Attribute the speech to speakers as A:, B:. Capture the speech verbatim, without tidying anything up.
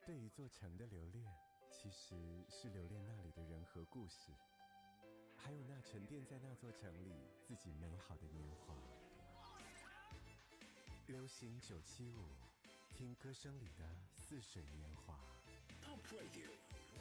A: 对一座城的留恋，其实是留恋那里的人和故事，还有那沉淀在那座城里自己美好的年华。流行九七五，听歌声里的似水年华。
B: Top Radio。